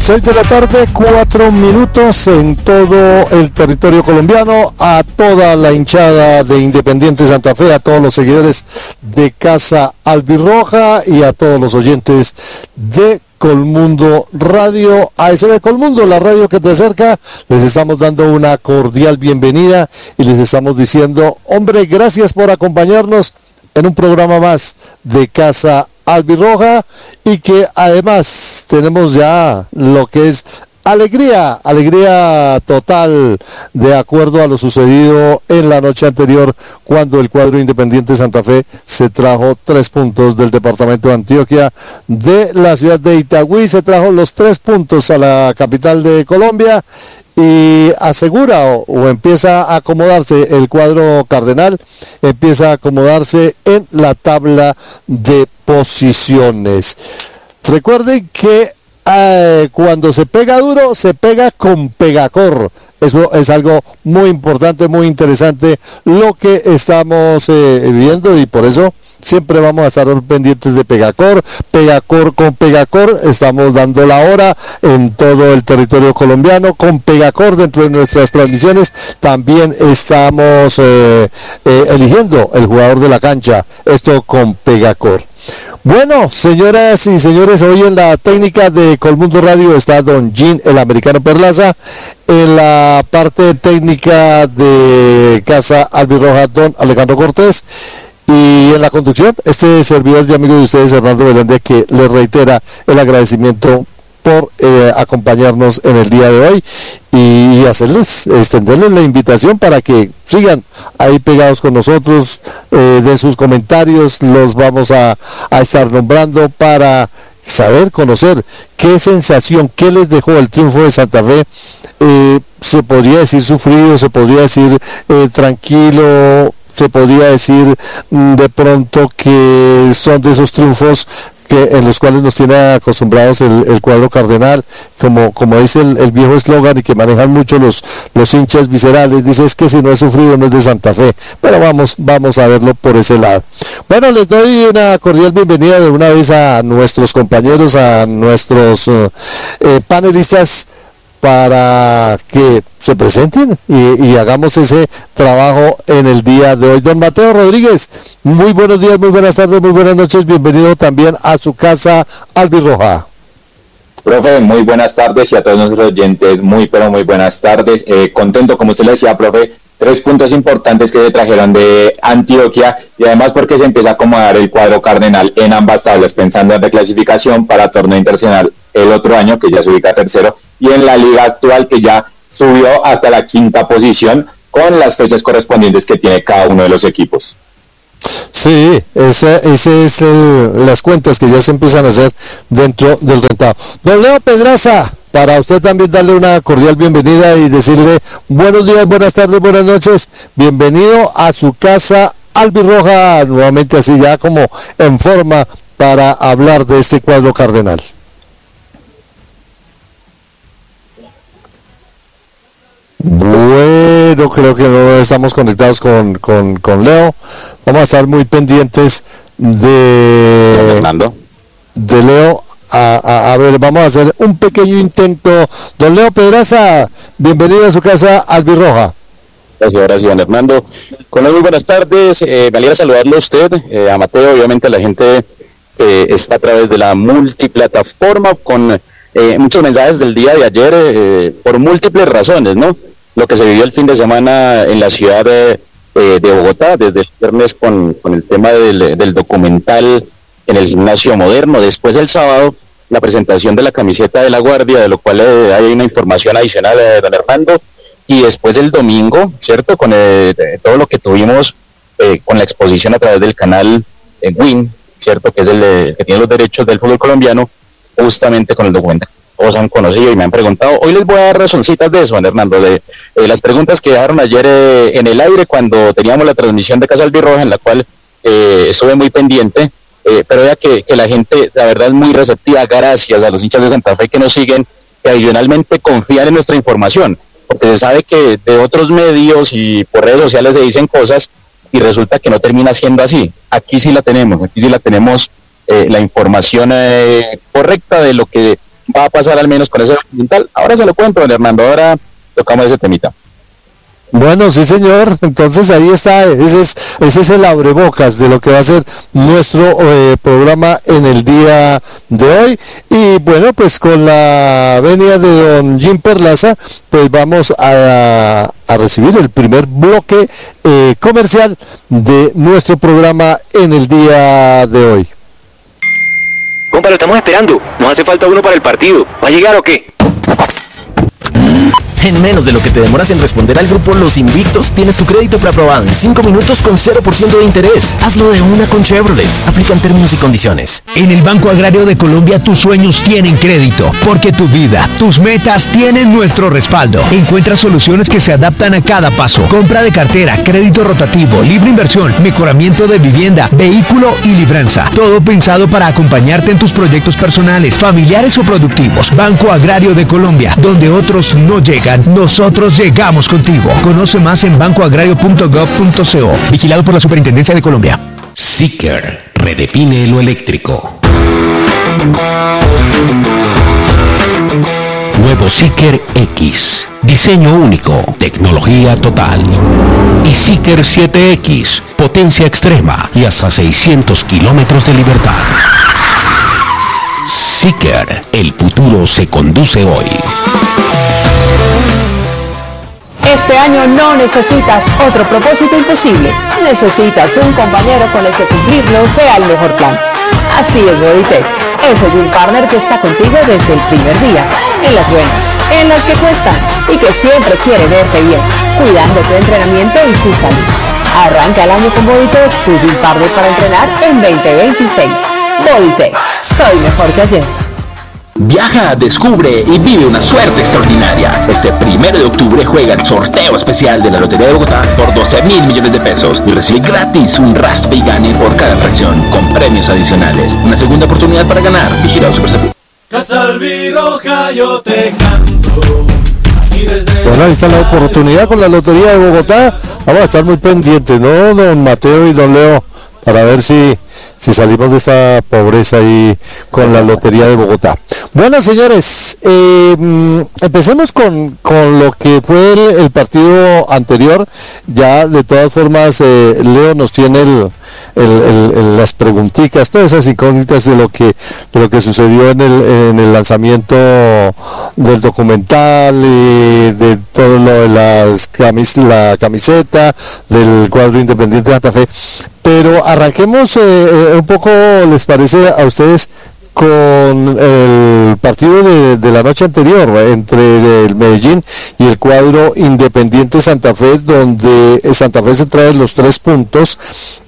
6 de la tarde, 4 minutos en todo el territorio colombiano, a toda la hinchada de Independiente Santa Fe, a todos los seguidores de Casa Albirroja y a todos los oyentes de Colmundo Radio, ASB Colmundo, la radio que te acerca. Les estamos dando una cordial bienvenida y les estamos diciendo, hombre, gracias por acompañarnos en un programa más de Casa Albirroja, y que además tenemos ya lo que es alegría total de acuerdo a lo sucedido en la noche anterior, cuando el cuadro Independiente Santa Fe se trajo 3 puntos del departamento de Antioquia, de la ciudad de Itagüí, se trajo los 3 puntos a la capital de Colombia y asegura o empieza a acomodarse el cuadro cardenal, empieza a acomodarse en la tabla de posiciones. Recuerden que cuando se pega duro, se pega con Pegacor. Eso es algo muy importante, muy interesante lo que estamos viendo, y por eso siempre vamos a estar pendientes de Pegacor. Con Pegacor estamos dando la hora en todo el territorio colombiano. Con Pegacor, dentro de nuestras transmisiones, también estamos eligiendo el jugador de la cancha. Esto con Pegacor. Bueno, señoras y señores, hoy en la técnica de Colmundo Radio está Don Jean, el americano Perlaza. En la parte técnica de Casa Albirroja, Don Alejandro Cortés. Y en la conducción, este servidor y amigo de ustedes, Hernando Velandia, que les reitera el agradecimiento por acompañarnos en el día de hoy y extenderles la invitación para que sigan ahí pegados con nosotros, de sus comentarios los vamos a estar nombrando para saber, conocer qué sensación, qué les dejó el triunfo de Santa Fe. Se podría decir sufrido, se podría decir tranquilo, se podría decir de pronto que son de esos triunfos en los cuales nos tiene acostumbrados el cuadro cardenal, como dice el viejo eslogan y que manejan mucho los hinchas viscerales, dice, es que si no es sufrido no es de Santa Fe, pero vamos a verlo por ese lado. Bueno, les doy una cordial bienvenida de una vez a nuestros compañeros, a nuestros panelistas, para que se presenten y hagamos ese trabajo en el día de hoy. Don Mateo Rodríguez, muy buenos días, muy buenas tardes, muy buenas noches, bienvenido también a su Casa Albirroja. Profe, muy buenas tardes, y a todos nuestros oyentes, muy buenas tardes. Contento, como usted le decía, profe, 3 puntos importantes que se trajeron de Antioquia, y además porque se empieza a acomodar el cuadro cardenal en ambas tablas, pensando en reclasificación para torneo internacional el otro año, que ya se ubica tercero, y en la liga actual, que ya subió hasta la 5ª posición con las fechas correspondientes que tiene cada uno de los equipos. Sí, ese es las cuentas que ya se empiezan a hacer dentro del rentado. Don Leo Pedraza, para usted también darle una cordial bienvenida y decirle buenos días, buenas tardes, buenas noches, bienvenido a su Casa Albirroja, nuevamente así ya como en forma para hablar de este cuadro cardenal. Bueno, creo que no estamos conectados con Leo. Vamos a estar muy pendientes de Leo. A ver, vamos a hacer un pequeño intento. Don Leo Pedraza, bienvenido a su Casa Albirroja. Gracias, don Hernando. Con muy buenas tardes, me alegra saludarlo a usted, a Mateo, obviamente a la gente que está a través de la multiplataforma, con muchos mensajes del día de ayer, por múltiples razones, ¿no? Lo que se vivió el fin de semana en la ciudad de Bogotá, desde el viernes con el tema del documental en el Gimnasio Moderno, después el sábado la presentación de la camiseta de La Guardia, de lo cual hay una información adicional de don Hernando, y después el domingo, ¿cierto? Con todo lo que tuvimos con la exposición a través del canal WIN, ¿cierto? Que es el que tiene los derechos del fútbol colombiano, justamente con el documental. Todos han conocido y me han preguntado. Hoy les voy a dar razoncitas de eso, don Hernando, de las preguntas que dejaron ayer en el aire cuando teníamos la transmisión de Casa Albirroja, en la cual estuve muy pendiente, pero ya que la gente, la verdad, es muy receptiva, gracias a los hinchas de Santa Fe que nos siguen, que adicionalmente confían en nuestra información, porque se sabe que de otros medios y por redes sociales se dicen cosas y resulta que no termina siendo así. Aquí sí la tenemos la información correcta de lo que va a pasar al menos con ese documental. Ahora se lo cuento, don Hernando, ahora tocamos ese temita. Bueno, sí señor, entonces ahí está, ese es el abrebocas de lo que va a ser nuestro programa en el día de hoy. Y bueno, pues con la venia de don Jim Perlaza, pues vamos a recibir el primer bloque comercial de nuestro programa en el día de hoy. Compa, lo estamos esperando, nos hace falta uno para el partido, ¿va a llegar o qué? En menos de lo que te demoras en responder al grupo Los Invictos, tienes tu crédito preaprobado en 5 minutos con 0% de interés. Hazlo de una con Chevrolet. Aplican términos y condiciones. En el Banco Agrario de Colombia tus sueños tienen crédito, porque tu vida, tus metas tienen nuestro respaldo. Encuentra soluciones que se adaptan a cada paso. Compra de cartera, crédito rotativo, libre inversión, mejoramiento de vivienda, vehículo y libranza. Todo pensado para acompañarte en tus proyectos personales, familiares o productivos. Banco Agrario de Colombia, donde otros no llegan. Nosotros llegamos contigo. Conoce más en bancoagrario.gov.co. Vigilado por la Superintendencia de Colombia. Seeker redefine lo eléctrico. Nuevo Seeker X. Diseño único, tecnología total. Y Seeker 7X, potencia extrema y hasta 600 kilómetros de libertad. Seeker, el futuro se conduce hoy. Este año no necesitas otro propósito imposible. Necesitas un compañero con el que cumplirlo sea el mejor plan. Así es Bodytech, ese Gym Partner que está contigo desde el primer día, en las buenas, en las que cuestan y que siempre quiere verte bien, cuidando tu entrenamiento y tu salud. Arranca el año con Bodytech, tu Gym Partner para entrenar en 2026. Bodytech, soy mejor que ayer. Viaja, descubre y vive una suerte extraordinaria. Este 1 de octubre juega el sorteo especial de la Lotería de Bogotá por 12.000 millones de pesos y recibe gratis un Raspa y Gane por cada fracción, con premios adicionales. Una segunda oportunidad para ganar. Vigilado Superservicio. Casa Albiroja, yo te canto. Bueno, ahí está la oportunidad con la Lotería de Bogotá. Vamos a estar muy pendientes, ¿no, don Mateo y don Leo? Para ver si salimos de esta pobreza ahí con la Lotería de Bogotá. Bueno, señores, empecemos con lo que fue el partido anterior. Ya de todas formas, Leo nos tiene las preguntitas, todas esas incógnitas de lo que sucedió en el lanzamiento del documental, de todo lo de la camiseta del cuadro Independiente de Santa Fe. Pero arranquemos un poco, ¿les parece a ustedes, con el partido de la noche anterior entre el Medellín y el cuadro Independiente Santa Fe, donde Santa Fe se trae los 3 puntos,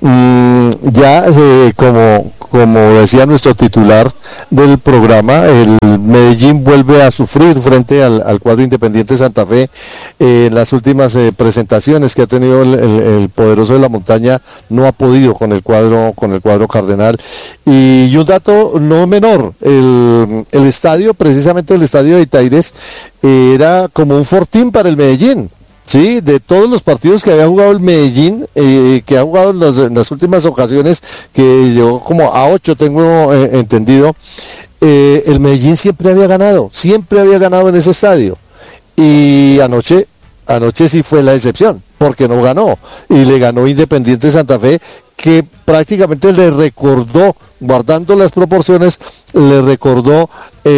como decía nuestro titular del programa, el Medellín vuelve a sufrir frente al cuadro Independiente Santa Fe en las últimas presentaciones que ha tenido el poderoso de la montaña. No ha podido con el cuadro cardenal. Y un dato no menor, el estadio, precisamente el estadio de Itaires, era como un fortín para el Medellín. Sí, de todos los partidos que había jugado el Medellín, que ha jugado en las últimas ocasiones, que llegó como a 8, tengo entendido, el Medellín siempre había ganado en ese estadio. Y anoche sí fue la excepción, porque no ganó, y le ganó Independiente Santa Fe, que prácticamente le recordó, guardando las proporciones, le recordó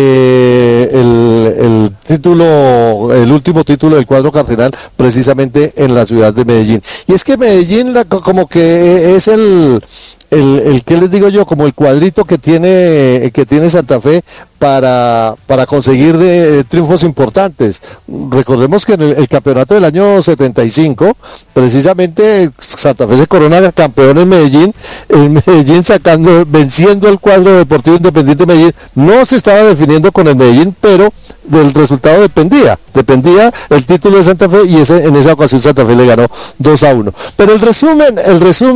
el último título del cuadro cardenal, precisamente en la ciudad de Medellín. Y es que Medellín como que es el ¿qué les digo yo? Como el cuadrito que tiene Santa Fe para conseguir triunfos importantes. Recordemos que en el campeonato del año 75, precisamente Santa Fe se corona campeón en Medellín, el Medellín venciendo al cuadro Deportivo Independiente de Medellín. No se estaba definiendo con el Medellín, pero del resultado dependía el título de Santa Fe, y en esa ocasión Santa Fe le ganó 2-1. Pero el resumen,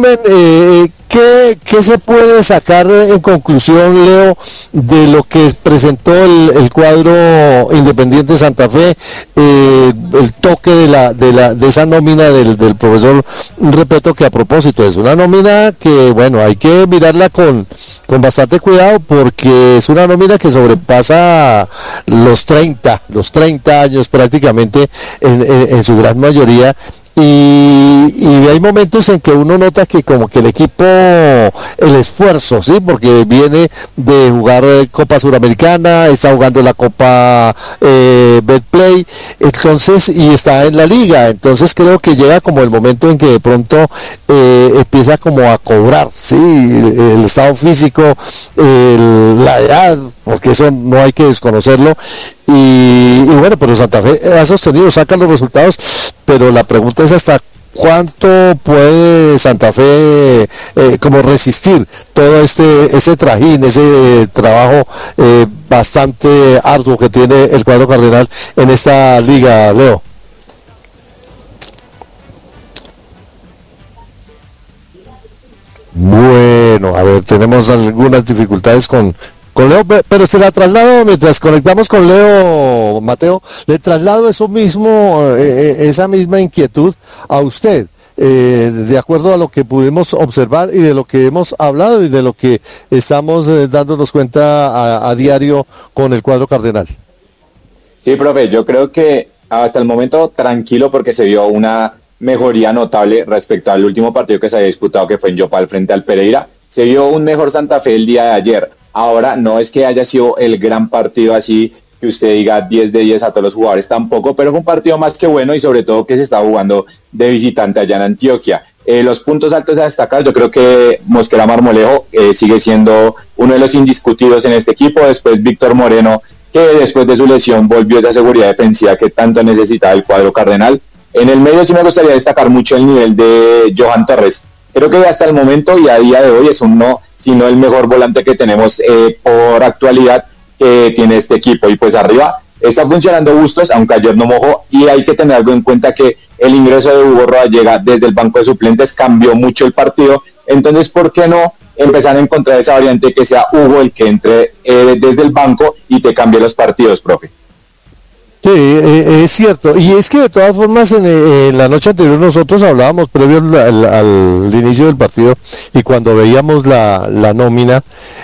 ¿qué se puede sacar en conclusión, Leo, de lo que presentó el cuadro Independiente Santa Fe, el toque de esa nómina del profesor Repeto, que a propósito es una nómina que, bueno, hay que mirarla con bastante cuidado, porque es una nómina que sobrepasa los 30 años prácticamente en su gran mayoría. Y hay momentos en que uno nota que como que el equipo, el esfuerzo, sí, porque viene de jugar Copa Suramericana, está jugando la Copa Betplay, entonces, y está en la liga, entonces creo que llega como el momento en que de pronto empieza como a cobrar, sí, el estado físico, la edad, porque eso no hay que desconocerlo. Y bueno, pero Santa Fe ha sostenido, saca los resultados, pero la pregunta es hasta cuánto puede Santa Fe como resistir todo ese trajín, ese trabajo bastante arduo que tiene el cuadro cardenal en esta liga, Leo. Bueno, a ver, tenemos algunas dificultades con Leo, pero se la traslado, mientras conectamos con Leo, Mateo, le traslado eso mismo, esa misma inquietud a usted, de acuerdo a lo que pudimos observar y de lo que hemos hablado y de lo que estamos dándonos cuenta a diario con el cuadro cardenal. Sí, profe, yo creo que hasta el momento tranquilo, porque se vio una mejoría notable respecto al último partido que se había disputado, que fue en Yopal frente al Pereira. Se vio un mejor Santa Fe el día de ayer. Ahora, no es que haya sido el gran partido así, que usted diga 10 de 10 a todos los jugadores, tampoco, pero fue un partido más que bueno, y sobre todo que se está jugando de visitante allá en Antioquia. Los puntos altos a destacar, yo creo que Mosquera Marmolejo sigue siendo uno de los indiscutidos en este equipo. Después Víctor Moreno, que después de su lesión volvió esa seguridad defensiva que tanto necesitaba el cuadro cardenal. En el medio sí me gustaría destacar mucho el nivel de Johan Torres. Creo que hasta el momento y a día de hoy es sino el mejor volante que tenemos por actualidad que tiene este equipo. Y pues arriba está funcionando Bustos, aunque ayer no mojó, y hay que tener algo en cuenta que el ingreso de Hugo Rodallega desde el banco de suplentes cambió mucho el partido. Entonces, ¿por qué no empezar a encontrar esa variante que sea Hugo el que entre desde el banco y te cambie los partidos, profe? Sí, es cierto, y es que de todas formas en la noche anterior nosotros hablábamos previo al inicio del partido, y cuando veíamos la nómina,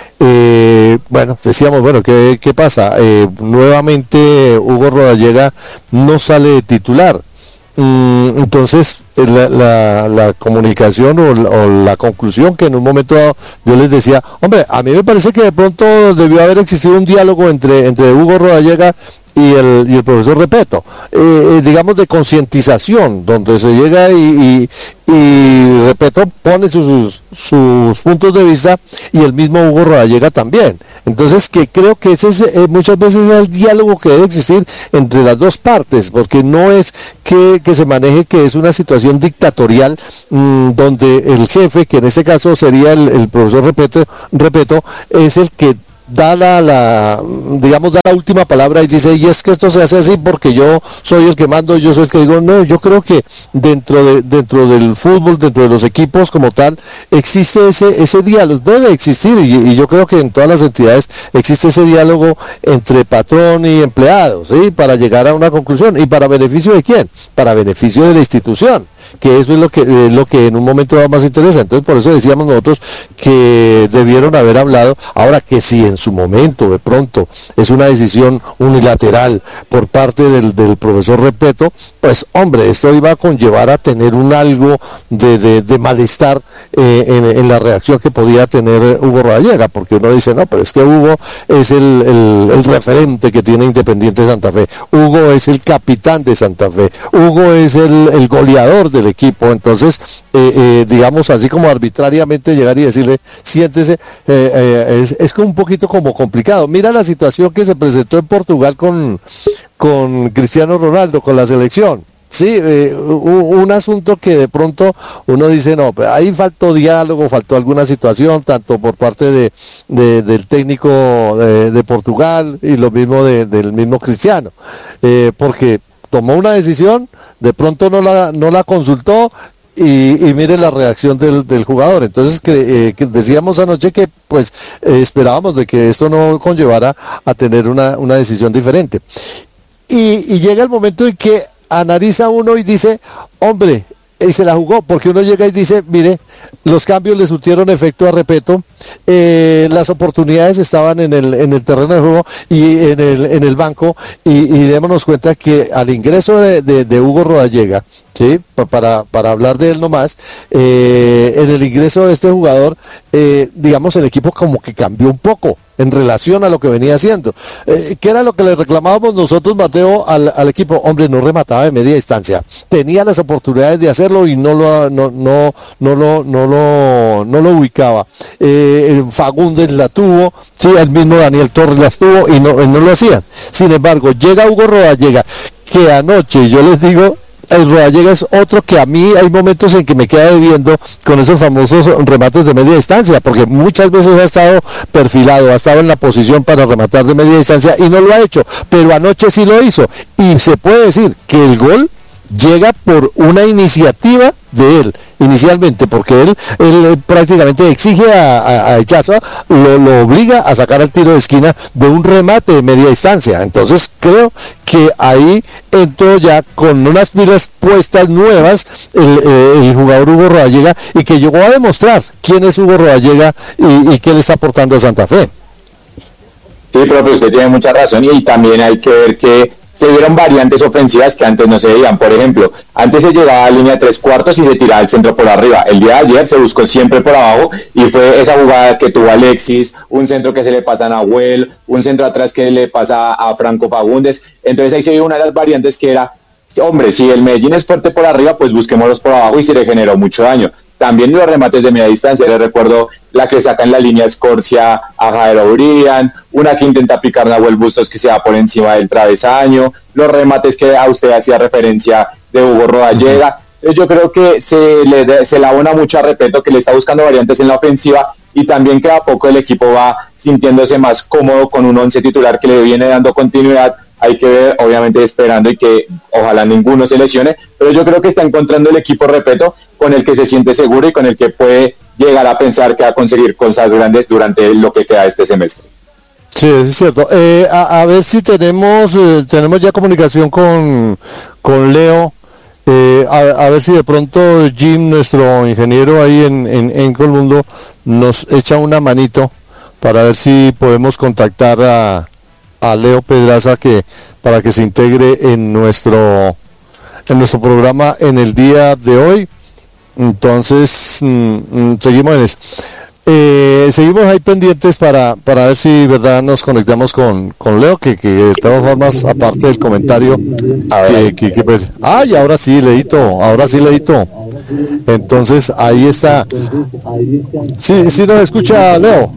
bueno, decíamos, bueno, ¿qué pasa? Nuevamente Hugo Rodallega no sale de titular. Entonces la comunicación o la conclusión que en un momento dado yo les decía, hombre, a mí me parece que de pronto debió haber existido un diálogo entre Hugo Rodallega y el profesor Repeto, digamos de concientización, donde se llega y Repeto pone sus puntos de vista, y el mismo Hugo Rodallega también. Entonces, que creo que ese es muchas veces el diálogo que debe existir entre las dos partes, porque no es que se maneje que es una situación dictatorial, donde el jefe, que en este caso sería el profesor Repeto, es el que da la última palabra y dice, y es que esto se hace así porque yo soy el que mando, yo soy el que digo. No, yo creo que dentro del fútbol, dentro de los equipos como tal, existe ese diálogo, debe existir, y yo creo que en todas las entidades existe ese diálogo entre patrón y empleado, ¿sí? Para llegar a una conclusión. ¿Y para beneficio de quién? Para beneficio de la institución, que eso es lo que en un momento dado más interesa. Entonces, por eso decíamos nosotros que debieron haber hablado. Ahora, que si en su momento de pronto es una decisión unilateral por parte del profesor Repeto, pues hombre, esto iba a conllevar a tener un algo de malestar en la reacción que podía tener Hugo Rodallega, porque uno dice, no, pero es que Hugo es el referente que tiene Independiente Santa Fe, Hugo es el capitán de Santa Fe, Hugo es el goleador del equipo. Entonces, digamos, así como arbitrariamente llegar y decirle, siéntese, es como un poquito como complicado. Mira la situación que se presentó en Portugal con Cristiano Ronaldo, con la selección. Sí, un asunto que de pronto uno dice, no, pero ahí faltó diálogo, faltó alguna situación, tanto por parte del técnico de Portugal y lo mismo del mismo Cristiano, porque tomó una decisión, de pronto no la consultó, y mire la reacción del jugador. Entonces que decíamos anoche que pues esperábamos de que esto no conllevara a tener una decisión diferente. Y llega el momento en que analiza uno y dice, hombre, y se la jugó, porque uno llega y dice, mire, los cambios le surtieron efecto a Repetto, las oportunidades estaban en el terreno de juego y en el banco, y démonos cuenta que al ingreso de Hugo Rodallega, ¿sí? Para hablar de él nomás, en el ingreso de este jugador, digamos, el equipo como que cambió un poco en relación a lo que venía haciendo. ¿Qué era lo que le reclamábamos nosotros, Mateo, al equipo? Hombre, no remataba de media distancia, tenía las oportunidades de hacerlo y no lo ubicaba. Fagundes la tuvo, sí, el mismo Daniel Torres las tuvo y no lo hacían. Sin embargo, llega Hugo Rodallega, que anoche, yo les digo, el Rodallega es otro que a mí hay momentos en que me queda debiendo con esos famosos remates de media distancia, porque muchas veces ha estado perfilado, ha estado en la posición para rematar de media distancia y no lo ha hecho, pero anoche sí lo hizo, y se puede decir que el gol llega por una iniciativa de él, inicialmente, porque él prácticamente exige a Echaza, lo obliga a sacar el tiro de esquina de un remate de media distancia. Entonces creo que ahí entró ya con unas pilas puestas nuevas el jugador Hugo Rodallega, y que llegó a demostrar quién es Hugo Rodallega y qué le está aportando a Santa Fe. Sí, profe, usted tiene mucha razón, y también hay que ver que se dieron variantes ofensivas que antes no se veían. Por ejemplo, antes se llegaba a línea 3/4 y se tiraba el centro por arriba. El día de ayer se buscó siempre por abajo, y fue esa jugada que tuvo Alexis, un centro que se le pasa a Nahuel, un centro atrás que le pasa a Franco Fagundes. Entonces ahí se vio una de las variantes que era, hombre, si el Medellín es fuerte por arriba, pues busquémoslos por abajo, y se le generó mucho daño. También los remates de media distancia, les recuerdo la que saca en la línea Escorcia a Jairo Urián, una que intenta picar Nahuel Bustos que se va por encima del travesaño, los remates que a usted hacía referencia de Hugo Rodallega. Entonces yo creo que se le abona mucho a Repetto, que le está buscando variantes en la ofensiva, y también que a poco el equipo va sintiéndose más cómodo con un 11 titular que le viene dando continuidad. Hay que ver, obviamente, esperando y que ojalá ninguno se lesione, pero yo creo que está encontrando el equipo Repetto con el que se siente seguro y con el que puede llegar a pensar que va a conseguir cosas grandes durante lo que queda este semestre. Sí, es cierto. A ver si tenemos ya comunicación con Leo. A ver si de pronto Jim, nuestro ingeniero ahí en Colmundo, nos echa una manito para ver si podemos contactar a Leo Pedraza, para que se integre en nuestro programa en el día de hoy. Entonces seguimos en eso. Seguimos ahí pendientes para ver si verdad nos conectamos con Leo, que de todas formas, aparte del comentario y ahora sí Leito. Entonces ahí está. Sí nos escucha Leo.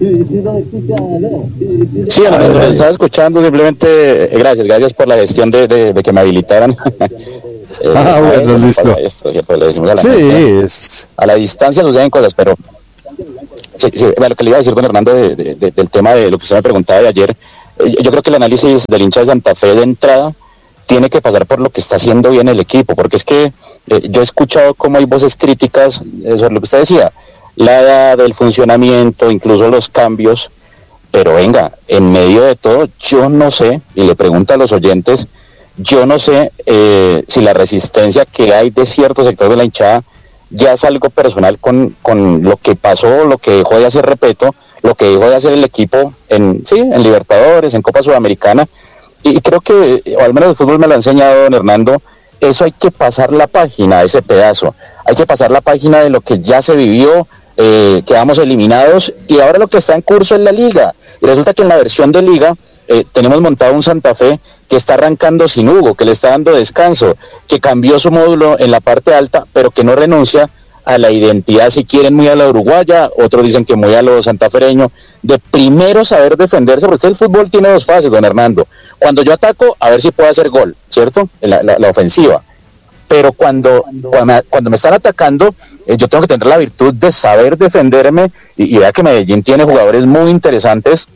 Sí, nos estaba escuchando, simplemente gracias por la gestión de que me habilitaran. Bueno, listo. A la distancia suceden cosas, pero sí, lo que le iba a decir, don Hernando, del tema de lo que usted me preguntaba de ayer, yo creo que el análisis del hincha de Santa Fe de entrada tiene que pasar por lo que está haciendo bien el equipo, porque es que yo he escuchado cómo hay voces críticas sobre lo que usted decía, la edad, del funcionamiento, incluso los cambios, pero venga, en medio de todo, yo no sé, y le pregunto a los oyentes, yo no sé si la resistencia que hay de cierto sector de la hinchada ya es algo personal con lo que pasó, lo que dejó de hacer Repetto, lo que dejó de hacer el equipo en Libertadores, en Copa Sudamericana, y creo que, o al menos el fútbol me lo ha enseñado, don Hernando, eso hay que pasar la página, ese pedazo, hay que pasar la página de lo que ya se vivió, quedamos eliminados, y ahora lo que está en curso es la Liga, y resulta que en la versión de Liga tenemos montado un Santa Fe que está arrancando sin Hugo, que le está dando descanso, que cambió su módulo en la parte alta, pero que no renuncia a la identidad, si quieren, muy a la uruguaya, otros dicen que muy a lo santafereño, de primero saber defenderse, porque el fútbol tiene dos fases, don Hernando. Cuando yo ataco, a ver si puedo hacer gol, ¿cierto? La ofensiva. Pero cuando me están atacando, yo tengo que tener la virtud de saber defenderme, y vea que Medellín tiene jugadores muy interesantes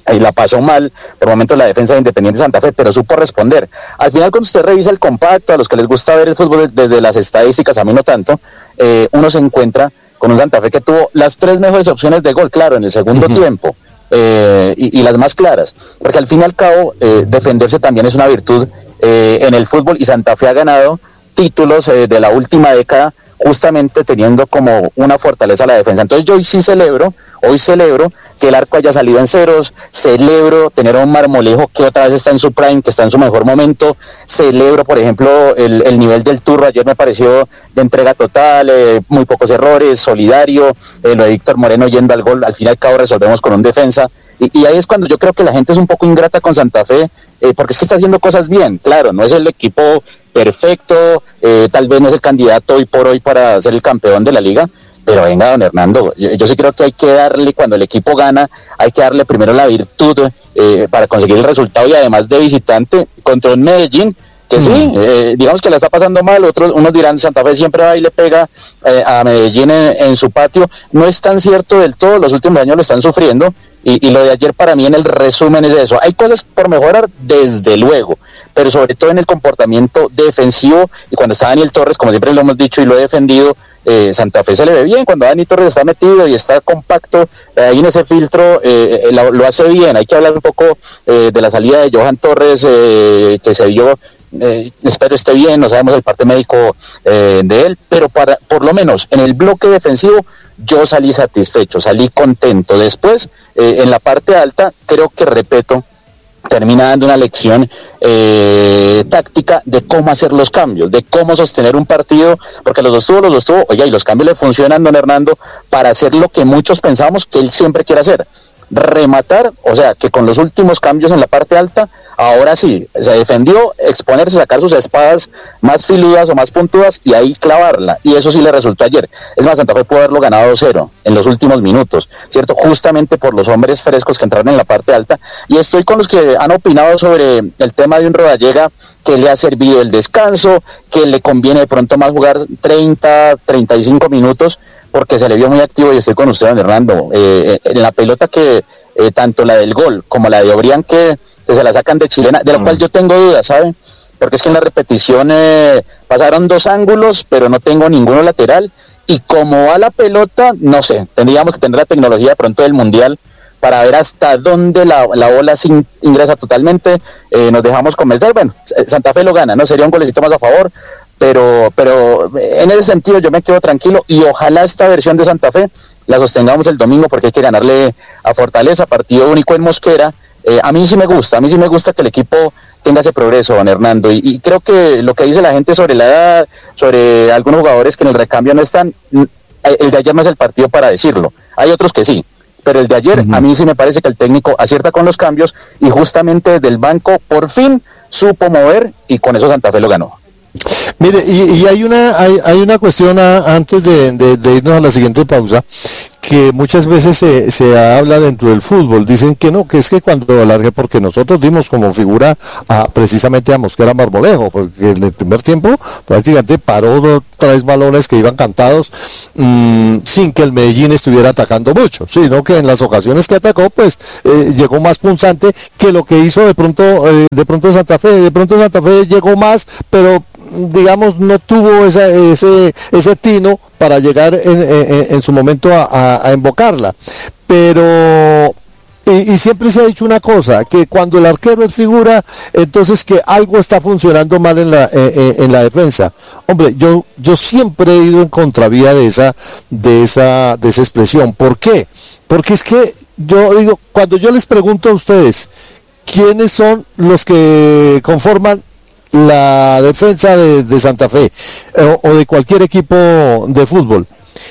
la pasó mal por momentos la defensa de Independiente Santa Fe, pero supo responder. Al final, cuando usted revisa el compacto, a los que les gusta ver el fútbol desde las estadísticas, a mí no tanto, uno se encuentra con un Santa Fe que tuvo las 3 mejores opciones de gol, claro, en el segundo tiempo, y las más claras, porque al fin y al cabo defenderse también es una virtud en el fútbol, y Santa Fe ha ganado títulos de la última década justamente teniendo como una fortaleza la defensa. Entonces yo hoy celebro que el arco haya salido en ceros, celebro tener a un Marmolejo que otra vez está en su prime, que está en su mejor momento, celebro por ejemplo el nivel del Turro, ayer me pareció de entrega total, muy pocos errores, solidario, lo de Víctor Moreno yendo al gol, al fin y al cabo resolvemos con un defensa, y ahí es cuando yo creo que la gente es un poco ingrata con Santa Fe, porque es que está haciendo cosas bien, claro, no es el equipo perfecto, tal vez no es el candidato hoy por hoy para ser el campeón de la liga, pero venga, don Hernando, yo sí creo que hay que darle, cuando el equipo gana, hay que darle primero la virtud para conseguir el resultado, y además de visitante contra un Medellín, que sí, digamos que la está pasando mal, unos dirán Santa Fe siempre va y le pega a Medellín en su patio, no es tan cierto del todo, los últimos años lo están sufriendo, y lo de ayer para mí en el resumen es eso, hay cosas por mejorar desde luego, pero sobre todo en el comportamiento defensivo, y cuando está Daniel Torres, como siempre lo hemos dicho y lo he defendido, Santa Fe se le ve bien, cuando Dani Torres está metido y está compacto ahí en ese filtro, lo hace bien. Hay que hablar un poco de la salida de Johan Torres, que se dio, espero esté bien, no sabemos el parte médico de él, pero por lo menos en el bloque defensivo yo salí satisfecho, salí contento. Después, en la parte alta, creo que, repito, termina dando una lección táctica de cómo hacer los cambios, de cómo sostener un partido, porque los dos tuvo, oye, y los cambios le funcionan, don Hernando, para hacer lo que muchos pensamos que él siempre quiere hacer, rematar, o sea, que con los últimos cambios en la parte alta, ahora sí, se defendió, exponerse, sacar sus espadas más filudas o más puntudas y ahí clavarla, y eso sí le resultó ayer. Es más, Santa Fe pudo haberlo ganado 2-0 en los últimos minutos, ¿cierto? Justamente por los hombres frescos que entraron en la parte alta, y estoy con los que han opinado sobre el tema de un Rodallega que le ha servido el descanso, que le conviene de pronto más jugar 30, 35 minutos, porque se le vio muy activo, y estoy con usted, don Hernando, en la pelota que tanto la del gol como la de Obrián que se la sacan de chilena, de la cual yo tengo dudas, ¿saben? Porque es que en la repetición pasaron 2 ángulos, pero no tengo ninguno lateral, y como va la pelota, no sé, tendríamos que tener la tecnología de pronto del Mundial para ver hasta dónde la bola ingresa totalmente, nos dejamos convencer, bueno, Santa Fe lo gana, ¿no? Sería un golecito más a favor, pero en ese sentido yo me quedo tranquilo, y ojalá esta versión de Santa Fe la sostengamos el domingo, porque hay que ganarle a Fortaleza, partido único en Mosquera. A mí sí me gusta que el equipo tenga ese progreso, don Hernando, y creo que lo que dice la gente sobre la edad, sobre algunos jugadores que en el recambio no están, el de ayer no es el partido para decirlo, hay otros que sí, pero el de ayer a mí sí me parece que el técnico acierta con los cambios, y justamente desde el banco por fin supo mover, y con eso Santa Fe lo ganó. Mire, y hay una cuestión antes de irnos a la siguiente pausa, que muchas veces se habla dentro del fútbol, dicen que no, que es que cuando alargue, porque nosotros dimos como figura precisamente a Mosquera Marmolejo, porque en el primer tiempo prácticamente paró 3 balones que iban cantados sin que el Medellín estuviera atacando mucho, sino que en las ocasiones que atacó pues llegó más punzante que lo que hizo de pronto Santa Fe. De pronto Santa Fe llegó más, pero digamos no tuvo ese tino para llegar en su momento a invocarla, pero y siempre se ha dicho una cosa, que cuando el arquero es figura, entonces que algo está funcionando mal en la defensa. Hombre, yo siempre he ido en contravía de esa expresión. ¿Por qué? Porque es que yo digo, cuando yo les pregunto a ustedes quiénes son los que conforman la defensa de Santa Fe o de cualquier equipo de fútbol,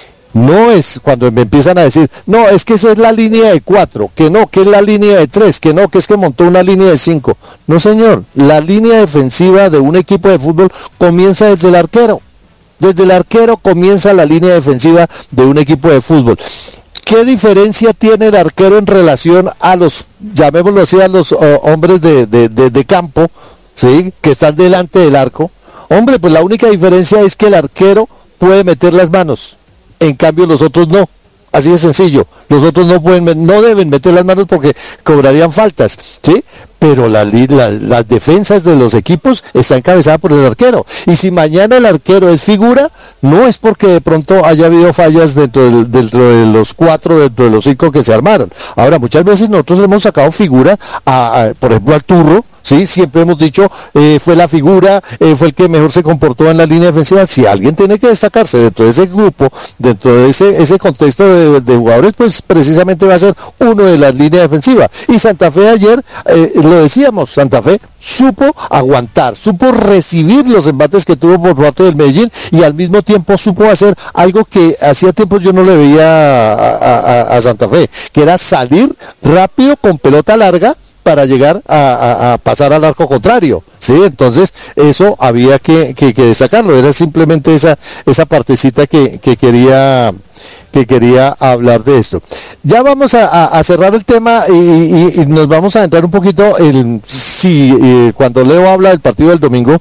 no es cuando me empiezan a decir, no, es que esa es la línea de 4, que no, que es la línea de 3, que no, que es que montó una línea de 5. No, señor, la línea defensiva de un equipo de fútbol comienza desde el arquero. Desde el arquero comienza la línea defensiva de un equipo de fútbol. ¿Qué diferencia tiene el arquero en relación a los, llamémoslo así, a los hombres de campo, ¿sí?, que están delante del arco? Hombre, pues la única diferencia es que el arquero puede meter las manos, en cambio los otros no. Así de sencillo. Los otros no deben meter las manos porque cobrarían faltas, ¿sí? Pero las defensas de los equipos están encabezadas por el arquero. Y si mañana el arquero es figura, no es porque de pronto haya habido fallas dentro de los 4, dentro de los 5 que se armaron. Ahora, muchas veces nosotros hemos sacado figura, por ejemplo, al Turro. Sí, siempre hemos dicho, fue la figura, fue el que mejor se comportó en la línea defensiva. Si alguien tiene que destacarse dentro de ese grupo, dentro de ese contexto de jugadores, pues precisamente va a ser uno de las líneas defensivas. Y Santa Fe ayer, lo decíamos, Santa Fe supo aguantar, supo recibir los embates que tuvo por parte del Medellín y al mismo tiempo supo hacer algo que hacía tiempo yo no le veía a Santa Fe, que era salir rápido con pelota larga para llegar a pasar al arco contrario, ¿sí? Entonces eso había que destacarlo, era simplemente esa partecita que quería hablar de esto. Ya vamos a cerrar el tema y nos vamos a entrar un poquito cuando Leo habla del partido del domingo,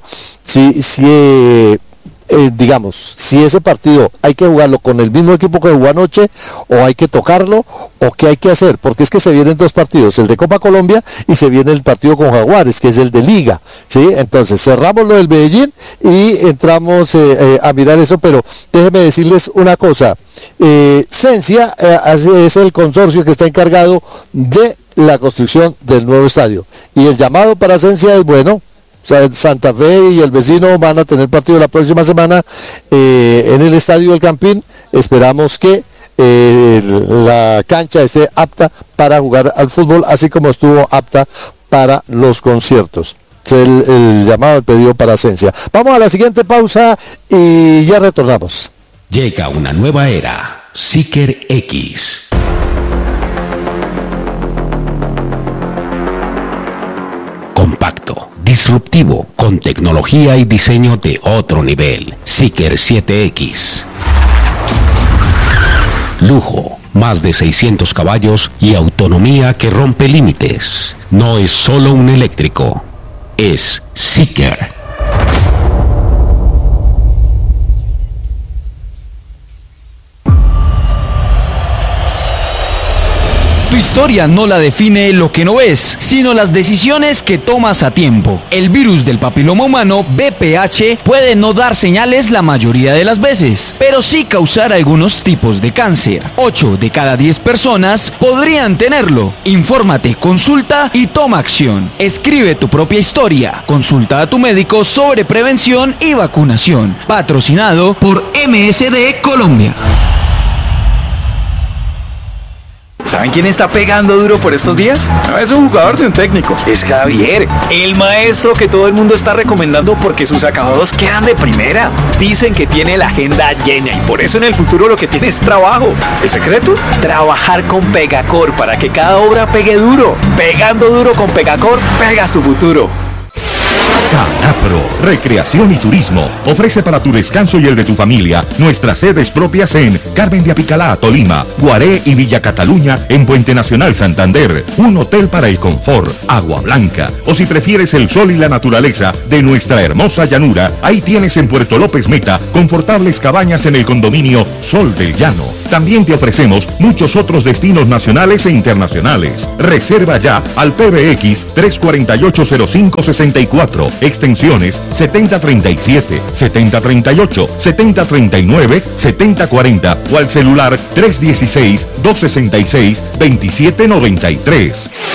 digamos, si ese partido hay que jugarlo con el mismo equipo que jugó anoche, o hay que tocarlo, o qué hay que hacer, porque es que se vienen 2 partidos, el de Copa Colombia y se viene el partido con Jaguares, que es el de Liga, ¿sí? Entonces cerramos lo del Medellín y entramos a mirar eso, pero déjenme decirles una cosa, Cencia es el consorcio que está encargado de la construcción del nuevo estadio, y el llamado para Cencia es, bueno, Santa Fe y el vecino van a tener partido la próxima semana en el Estadio del Campín. Esperamos que la cancha esté apta para jugar al fútbol, así como estuvo apta para los conciertos. Es el llamado, el pedido para Cencia. Vamos a la siguiente pausa y ya retornamos. Llega una nueva era, Seeker X. Compacto, disruptivo, con tecnología y diseño de otro nivel. Seeker 7X. Lujo, más de 600 caballos y autonomía que rompe límites. No es solo un eléctrico, es Seeker. Tu historia no la define lo que no ves, sino las decisiones que tomas a tiempo. El virus del papiloma humano, VPH, puede no dar señales la mayoría de las veces, pero sí causar algunos tipos de cáncer. 8 de cada 10 personas podrían tenerlo. Infórmate, consulta y toma acción. Escribe tu propia historia. Consulta a tu médico sobre prevención y vacunación. Patrocinado por MSD Colombia. ¿Saben quién está pegando duro por estos días? No es un jugador de un técnico, es Javier, el maestro que todo el mundo está recomendando porque sus acabados quedan de primera. Dicen que tiene la agenda llena y por eso en el futuro lo que tiene es trabajo. ¿El secreto? Trabajar con Pegacor para que cada obra pegue duro. Pegando duro con Pegacor, pegas tu futuro. Canapro, Recreación y Turismo, ofrece para tu descanso y el de tu familia nuestras sedes propias en Carmen de Apicalá, Tolima, Guaré y Villa Cataluña en Puente Nacional Santander, un hotel para el confort, agua blanca, o si prefieres el sol y la naturaleza de nuestra hermosa llanura, ahí tienes en Puerto López Meta confortables cabañas en el condominio Sol del Llano. También te ofrecemos muchos otros destinos nacionales e internacionales. Reserva ya al PBX 3480564, extensiones 7037, 7038, 7039, 7040 o al celular 316-266-2793.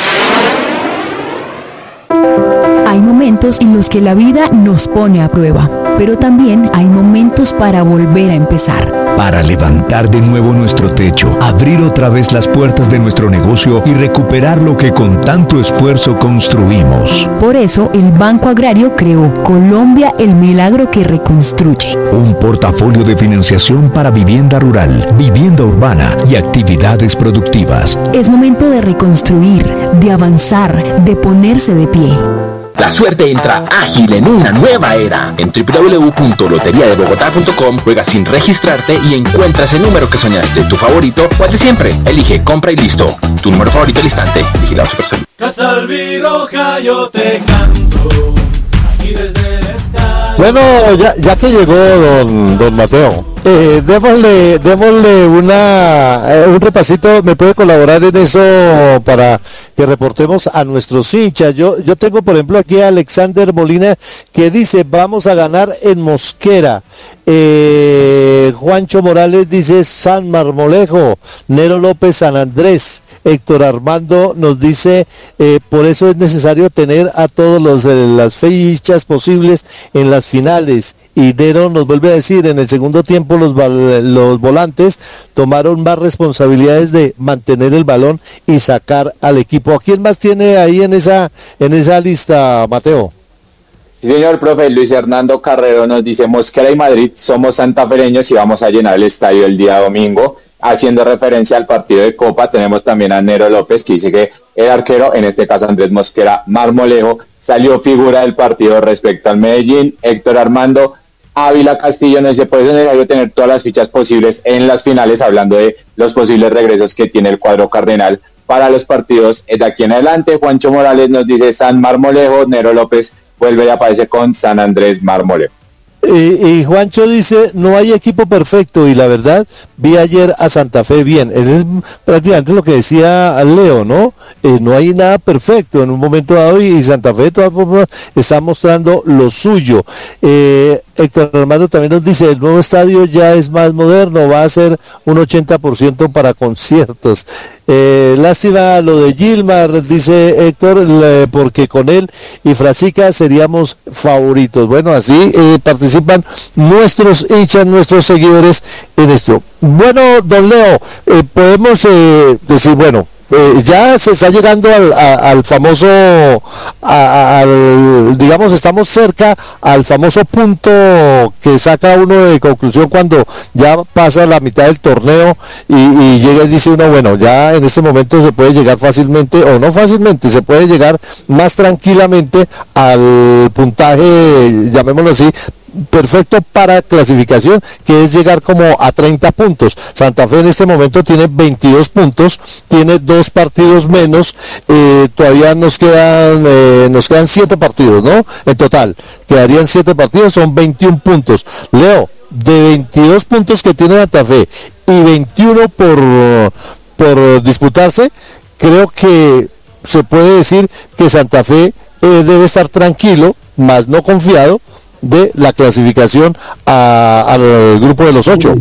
Hay momentos en los que la vida nos pone a prueba, pero también hay momentos para volver a empezar. Para levantar de nuevo nuestro techo, abrir otra vez las puertas de nuestro negocio y recuperar lo que con tanto esfuerzo construimos. Por eso, el Banco Agrario creó Colombia, el milagro que reconstruye. Un portafolio de financiación para vivienda rural, vivienda urbana y actividades productivas. Es momento de reconstruir, de avanzar, de ponerse de pie. La suerte entra ágil en una nueva era. En www.loteriadebogotá.com juega sin registrarte y encuentras el número que soñaste, tu favorito o el de siempre. Elige, compra y listo. Tu número favorito al instante. Vigilado Supersalud. Casa Albiroja, yo te canto aquí desde el estadio. Bueno, ya que llegó don Mateo, Démosle un repasito. ¿Me puede colaborar en eso para que reportemos a nuestros hinchas? Yo tengo, por ejemplo, aquí a Alexander Molina que dice, vamos a ganar en Mosquera. Juancho Morales dice San Marmolejo. Nero López, San Andrés. Héctor Armando nos dice, por eso es necesario tener a todos las fichas posibles en las finales. Y Nero nos vuelve a decir, en el segundo tiempo los volantes tomaron más responsabilidades de mantener el balón y sacar al equipo. ¿A quién más tiene ahí en esa lista, Mateo? Sí, señor profe. Luis Hernando Carrero nos dice, Mosquera y Madrid somos santafereños y vamos a llenar el estadio el día domingo. Haciendo referencia al partido de Copa, tenemos también a Nero López, que dice que el arquero, en este caso Andrés Mosquera Marmolejo, salió figura del partido respecto al Medellín. Héctor Armando Ávila Castillo nos dice, por eso es necesario tener todas las fichas posibles en las finales, hablando de los posibles regresos que tiene el cuadro cardenal para los partidos de aquí en adelante. Juancho Morales nos dice San Marmolejo. Nero López vuelve y aparece con San Andrés Marmolejo. Y Juancho dice, no hay equipo perfecto, y la verdad, vi ayer a Santa Fe bien. Es prácticamente lo que decía Leo, ¿no? No hay nada perfecto en un momento dado, y Santa Fe de todas formas está mostrando lo suyo. Héctor Armando también nos dice, el nuevo estadio ya es más moderno, va a ser un 80% para conciertos. Lástima lo de Gilmar, dice Héctor, porque con él y Frasica seríamos favoritos. Bueno, así participan nuestros hinchas, nuestros seguidores en esto. Bueno, don Leo, podemos decir, bueno, ya se está llegando al famoso, digamos, estamos cerca al famoso punto que saca uno de conclusión cuando ya pasa la mitad del torneo y llega y dice uno, bueno, ya en este momento se puede llegar fácilmente, o no fácilmente, se puede llegar más tranquilamente al puntaje, llamémoslo así, perfecto para clasificación, que es llegar como a 30 puntos. Santa Fe en este momento tiene 22 puntos, tiene 2 partidos menos, todavía nos quedan 7 partidos, ¿no? En total, quedarían 7 partidos, son 21 puntos. Leo, de 22 puntos que tiene Santa Fe y 21 por disputarse, creo que se puede decir que Santa Fe debe estar tranquilo, más no confiado, de la clasificación al grupo de los 8.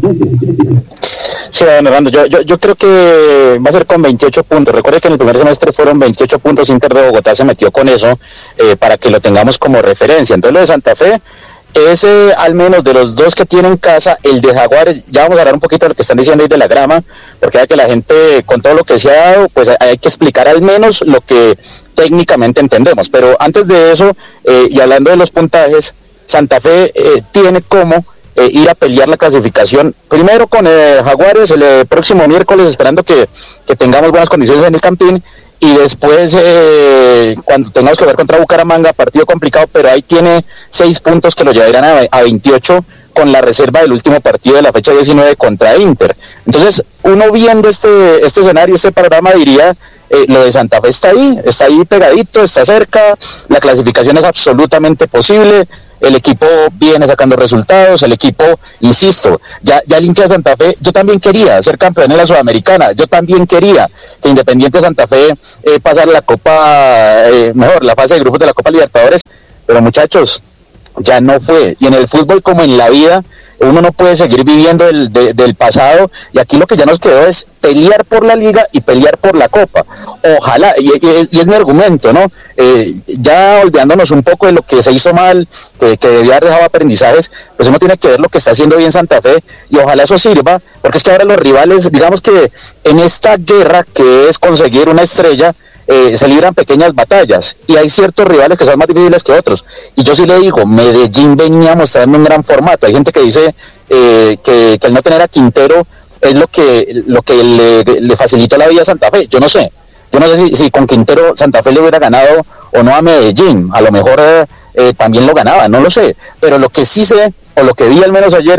Sí, don Hernando, yo creo que va a ser con 28 puntos. Recuerde que en el primer semestre fueron 28 puntos, Inter de Bogotá se metió con eso para que lo tengamos como referencia. Entonces lo de Santa Fe es al menos de los 2 que tienen casa, el de Jaguares. Ya vamos a hablar un poquito de lo que están diciendo ahí de la grama, porque hay que la gente, con todo lo que se ha dado, pues hay que explicar al menos lo que técnicamente entendemos. Pero antes de eso, y hablando de los puntajes, Santa Fe tiene como ir a pelear la clasificación primero con Jaguares el próximo miércoles, esperando que tengamos buenas condiciones en el Campín, y después cuando tengamos que ver contra Bucaramanga, partido complicado, pero ahí tiene 6 puntos que lo llevarán a 28 con la reserva del último partido de la fecha 19 contra Inter. Entonces, uno viendo este escenario, este panorama, diría, lo de Santa Fe está ahí pegadito, está cerca, la clasificación es absolutamente posible, el equipo viene sacando resultados, el equipo, insisto, ya el hincha de Santa Fe, yo también quería ser campeón en la Sudamericana, yo también quería que Independiente Santa Fe pasara la Copa, la fase de grupos de la Copa Libertadores, pero muchachos, ya no fue. Y en el fútbol, como en la vida, uno no puede seguir viviendo del pasado, y aquí lo que ya nos quedó es pelear por la liga y pelear por la copa. Ojalá, y es mi argumento, ¿no? Ya olvidándonos un poco de lo que se hizo mal, que debía haber dejado aprendizajes, pues uno tiene que ver lo que está haciendo bien Santa Fe, y ojalá eso sirva, porque es que ahora los rivales, digamos que en esta guerra que es conseguir una estrella, se libran pequeñas batallas, y hay ciertos rivales que son más difíciles que otros. Y yo sí le digo, Medellín venía mostrando un gran formato. Hay gente que dice que el no tener a Quintero es lo que le facilitó la vida a Santa Fe. Yo no sé si con Quintero Santa Fe le hubiera ganado o no a Medellín. A lo mejor también lo ganaba, no lo sé, pero lo que sí sé, o lo que vi al menos ayer,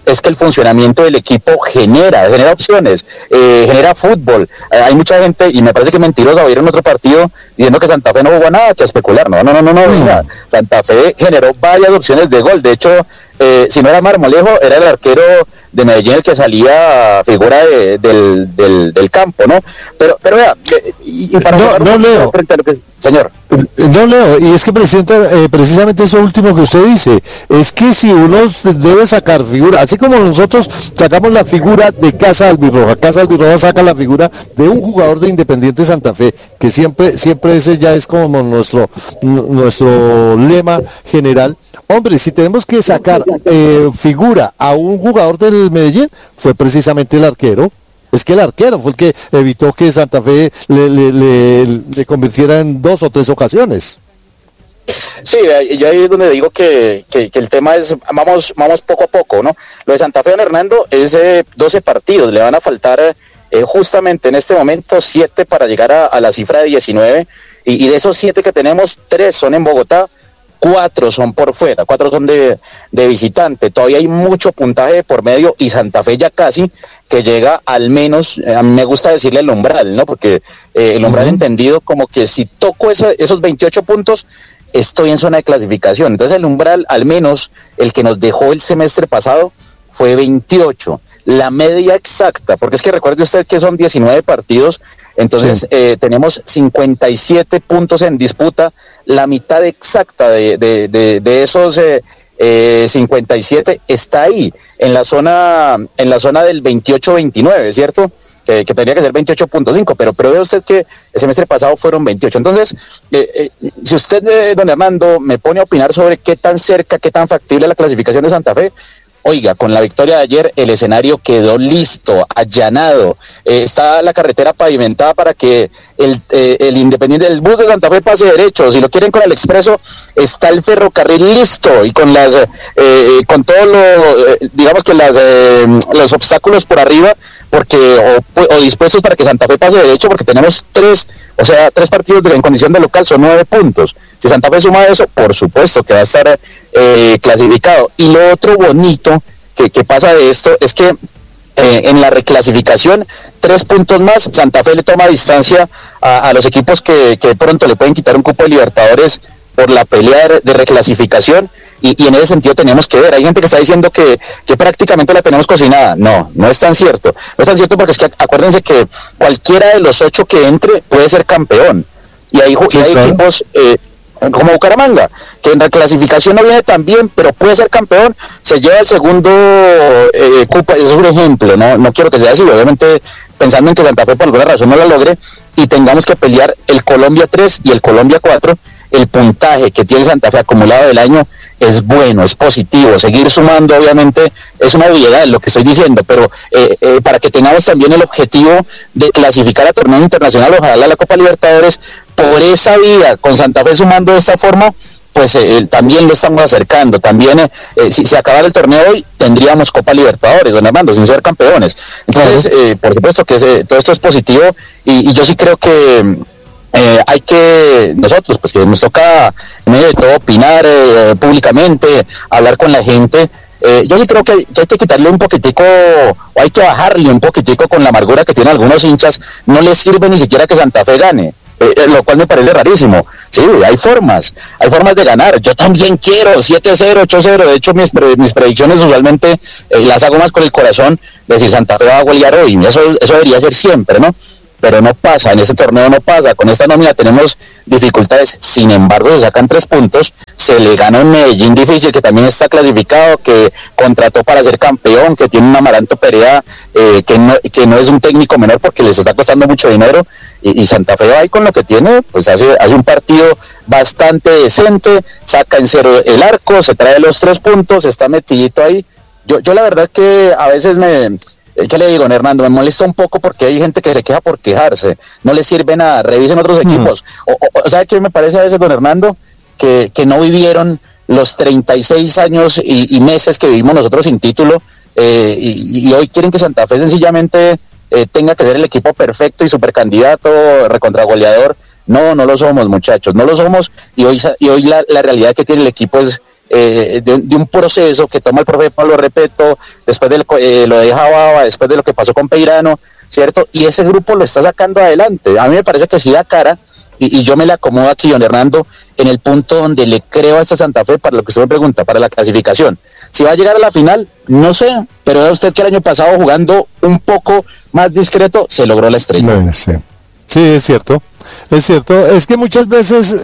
es que el funcionamiento del equipo genera opciones, genera fútbol. Hay mucha gente, y me parece que mentiroso, va a ir en otro partido diciendo que Santa Fe no jugó nada, que a especular. No. Santa Fe generó varias opciones de gol. De hecho, si no era Marmolejo, era el arquero de Medellín el que salía figura del campo, ¿no? Pero vea, y para no Leo, frente a lo que, señor. No, Leo, y es que precisamente eso último que usted dice, es que si uno debe sacar figura, así como nosotros sacamos la figura de Casa Albirroja saca la figura de un jugador de Independiente Santa Fe, que siempre ese ya es como nuestro lema general. Hombre, si tenemos que sacar figura a un jugador del Medellín, fue precisamente el arquero. Es que el arquero fue el que evitó que Santa Fe le convirtiera en 2 o 3 ocasiones. Sí, y ahí es donde digo que el tema es, vamos poco a poco, ¿no? Lo de Santa Fe, don Hernando, es 12 partidos, le van a faltar justamente en este momento 7 para llegar a la cifra de 19, y de esos 7 que tenemos, 3 son en Bogotá, 4 son por fuera, 4 son de visitante. Todavía hay mucho puntaje por medio, y Santa Fe ya casi que llega al menos, a mí me gusta decirle el umbral, ¿no? Porque el umbral entendido como que si toco esos 28 puntos, estoy en zona de clasificación. Entonces el umbral, al menos el que nos dejó el semestre pasado, fue 28. La media exacta, porque es que recuerde usted que son 19 partidos, entonces sí. Tenemos 57 puntos en disputa, la mitad exacta de esos 57 está ahí, en la zona del 28-29, ¿cierto? Que tendría que ser 28.5, pero ve usted que el semestre pasado fueron 28. Entonces, si usted, don Hernando, me pone a opinar sobre qué tan cerca, qué tan factible la clasificación de Santa Fe, oiga, con la victoria de ayer el escenario quedó listo, allanado, está la carretera pavimentada para que el Independiente, el bus de Santa Fe pase derecho. Si lo quieren con el expreso, está el ferrocarril listo, y con con todos digamos que los obstáculos por arriba, porque o dispuestos para que Santa Fe pase derecho, porque tenemos 3 partidos en condición de local, son 9 puntos. Si Santa Fe suma eso, por supuesto que va a estar clasificado. Y lo otro bonito que pasa de esto es que en la reclasificación, 3 puntos más, Santa Fe le toma distancia a los equipos que pronto le pueden quitar un cupo de Libertadores por la pelea de reclasificación, y en ese sentido tenemos que ver. Hay gente que está diciendo que prácticamente la tenemos cocinada. No es tan cierto. No es tan cierto, porque es que acuérdense que cualquiera de los 8 que entre puede ser campeón, y hay equipos como Bucaramanga, que en reclasificación no viene tan bien, pero puede ser campeón, se lleva el segundo cupo. Eso es un ejemplo, no quiero que sea así, obviamente pensando en que Santa Fe por alguna razón no lo logre y tengamos que pelear el Colombia 3 y el Colombia 4, el puntaje que tiene Santa Fe acumulado del año es bueno, es positivo. Seguir sumando obviamente es una obviedad lo que estoy diciendo, pero para que tengamos también el objetivo de clasificar a torneo internacional, ojalá a la Copa Libertadores, por esa vía, con Santa Fe sumando de esta forma, pues también lo estamos acercando. También si se acabara el torneo hoy, tendríamos Copa Libertadores, don Armando, sin ser campeones. Entonces, por supuesto que todo esto es positivo, y yo sí creo que hay que, nosotros, pues que nos toca en medio de todo opinar públicamente, hablar con la gente. Yo sí creo que hay que quitarle un poquitico, o hay que bajarle un poquitico con la amargura que tienen algunos hinchas. No les sirve ni siquiera que Santa Fe gane, lo cual me parece rarísimo. Sí, hay formas de ganar. Yo también quiero 7-0, 8-0. De hecho, mis predicciones usualmente las hago más con el corazón, decir Santa Fe va a golear hoy. Eso debería ser siempre, ¿no? Pero no pasa, en este torneo no pasa. Con esta nómina tenemos dificultades. Sin embargo, se sacan 3 puntos, se le gana un Medellín difícil, que también está clasificado, que contrató para ser campeón, que tiene un Amaranto Perea que no es un técnico menor, porque les está costando mucho dinero, y Santa Fe va ahí con lo que tiene, pues hace un partido bastante decente, saca en 0 el arco, se trae los 3 puntos, está metidito ahí. Yo la verdad que a veces ¿qué le digo, Hernando? Me molesta un poco porque hay gente que se queja por quejarse, no le sirve nada, revisen otros equipos. O ¿sabe qué me parece a veces, don Hernando? Que no vivieron los 36 años y meses que vivimos nosotros sin título, y hoy quieren que Santa Fe sencillamente tenga que ser el equipo perfecto y supercandidato, recontragoleador. No lo somos, muchachos, no lo somos, y hoy la realidad que tiene el equipo es de un proceso que toma el profe Pablo Repeto, después de lo de Jababa, después de lo que pasó con Peirano, ¿cierto? Y ese grupo lo está sacando adelante. A mí me parece que sí da cara, y yo me la acomodo aquí, don Hernando, en el punto donde le creo a esta Santa Fe para lo que usted me pregunta, para la clasificación. Si va a llegar a la final, no sé, pero vea usted que el año pasado, jugando un poco más discreto, se logró la estrella. Bueno, sí. Sí, es cierto. Es que muchas veces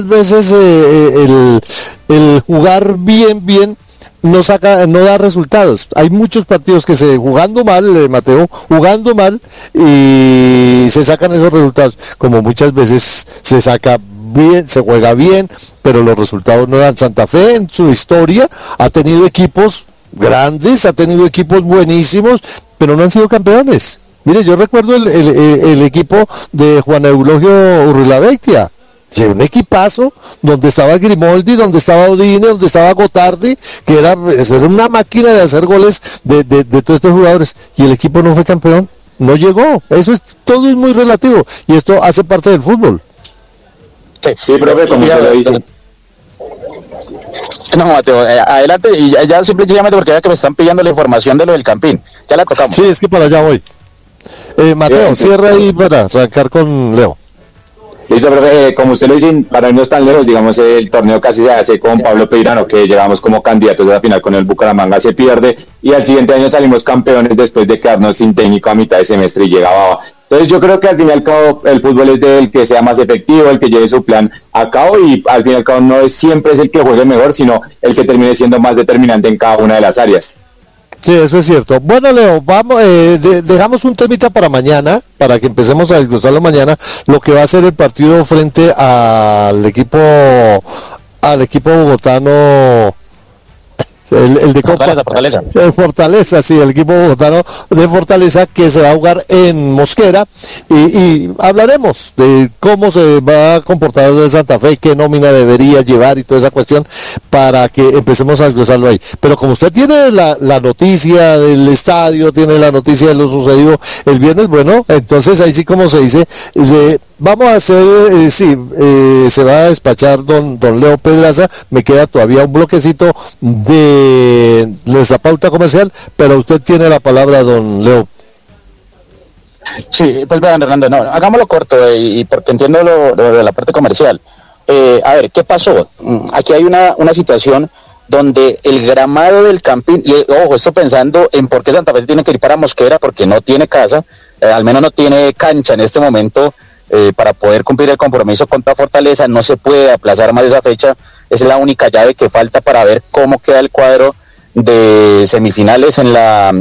el jugar bien no da resultados. Hay muchos partidos que jugando mal, Mateo, jugando mal, y se sacan esos resultados, como muchas veces se saca bien, se juega bien, pero los resultados no dan. Santa Fe en su historia ha tenido equipos grandes, ha tenido equipos buenísimos, pero no han sido campeones. Mire, yo recuerdo el equipo de Juan Eulogio Urrilabeitia, un equipazo donde estaba Grimaldi, donde estaba Odine, donde estaba Gotardi, que era una máquina de hacer goles de todos estos jugadores, y el equipo no fue campeón, no llegó. Todo es muy relativo, y esto hace parte del fútbol. Sí, profe, como se lo dice. No, Mateo, adelante, y ya simplemente porque ya que me están pidiendo la información de lo del Campín, ya la tocamos. Sí, es que para allá voy. Mateo, cierra ahí para arrancar con Leo. Listo, profe, como usted lo dice, para irnos tan lejos, digamos, el torneo casi se hace con Pablo Peirano, que llegamos como candidatos a la final con el Bucaramanga, se pierde, y al siguiente año salimos campeones después de quedarnos sin técnico a mitad de semestre y llega Baba. Entonces yo creo que al fin y al cabo el fútbol es del que sea más efectivo, el que lleve su plan a cabo, y al fin y al cabo no siempre es el que juegue mejor, sino el que termine siendo más determinante en cada una de las áreas. Sí, eso es cierto. Bueno, Leo, vamos, dejamos un temita para mañana, para que empecemos a desglosarlo mañana, lo que va a ser el partido frente al equipo bogotano, el de Copa Fortaleza. Fortaleza, sí, el equipo bogotano de Fortaleza, que se va a jugar en Mosquera, y hablaremos de cómo se va a comportar el Santa Fe, qué nómina debería llevar y toda esa cuestión, para que empecemos a desglosarlo ahí. Pero como usted tiene la noticia del estadio, tiene la noticia de lo sucedido el viernes, bueno, entonces ahí sí, como se dice, vamos a hacer, se va a despachar don Leo Pedraza. Me queda todavía un bloquecito de nuestra pauta comercial, pero usted tiene la palabra, don Leo. Sí, pues vean, Hernando, no, hagámoslo corto, y porque entiendo lo de la parte comercial. A ver, ¿qué pasó? Aquí hay una situación donde el gramado del Campín, y ojo, esto pensando en por qué Santa Fe tiene que ir para Mosquera, porque no tiene casa, al menos no tiene cancha en este momento, para poder cumplir el compromiso contra Fortaleza. No se puede aplazar más esa fecha, es la única llave que falta para ver cómo queda el cuadro de semifinales en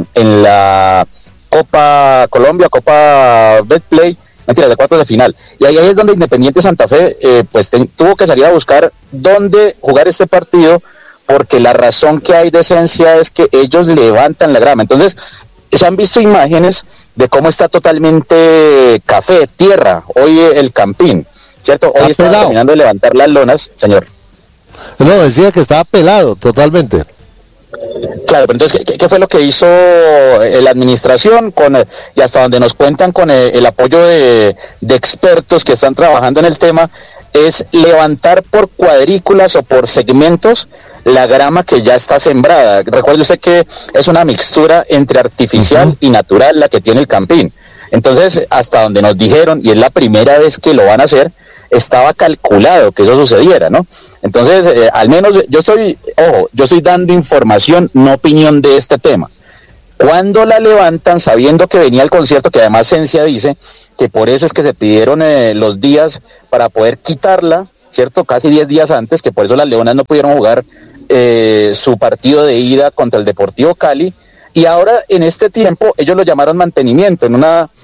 la Copa Colombia, Copa Betplay, mentira, de cuartos de final. Y ahí es donde Independiente Santa Fe tuvo que salir a buscar dónde jugar este partido, porque la razón que hay de esencia es que ellos levantan la grama. Entonces, se han visto imágenes de cómo está totalmente café, tierra, hoy el Campín, ¿cierto? Hoy está terminando de levantar las lonas, señor. No, decía que estaba pelado totalmente. Claro, pero entonces, ¿qué fue lo que hizo la administración y hasta donde nos cuentan con el apoyo de expertos que están trabajando en el tema? Es levantar por cuadrículas o por segmentos la grama que ya está sembrada. Recuerde usted que es una mixtura entre artificial y natural la que tiene el Campín. Entonces, hasta donde nos dijeron, y es la primera vez que lo van a hacer, estaba calculado que eso sucediera, ¿no? Entonces, al menos yo estoy dando información, no opinión de este tema. Cuando la levantan, sabiendo que venía el concierto, que además Cencia dice que por eso es que se pidieron los días para poder quitarla, ¿cierto? Casi 10 días antes, que por eso las Leonas no pudieron jugar su partido de ida contra el Deportivo Cali, y ahora en este tiempo ellos lo llamaron mantenimiento, en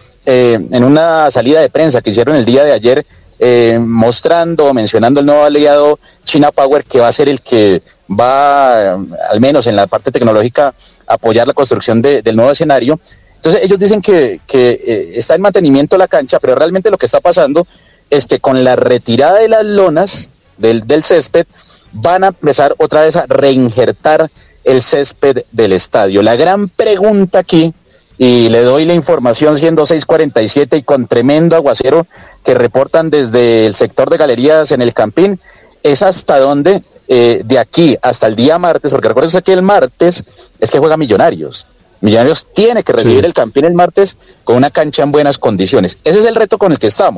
una salida de prensa que hicieron el día de ayer, mencionando el nuevo aliado China Power, que va a ser el que va, al menos en la parte tecnológica, a apoyar la construcción del nuevo escenario. Entonces ellos dicen que está en mantenimiento la cancha, pero realmente lo que está pasando es que con la retirada de las lonas del césped van a empezar otra vez a reinjertar el césped del estadio. La gran pregunta aquí y le doy la información siendo 6:47 y con tremendo aguacero que reportan desde el sector de Galerías en el Campín. Es hasta donde, de aquí hasta el día martes, porque recuerden que el martes es que juega Millonarios. Millonarios tiene que recibir el Campín el martes con una cancha en buenas condiciones. Ese es el reto con el que estamos.